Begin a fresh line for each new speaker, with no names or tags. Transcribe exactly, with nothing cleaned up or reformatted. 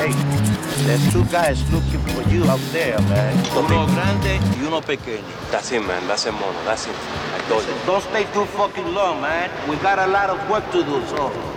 Hey, there's two guys looking for you out there, man. Uno grande y uno pequeño.
That's it, man. That's it, mono. That's it. I told you.
Don't stay too fucking long, man. We got a lot of work to do, so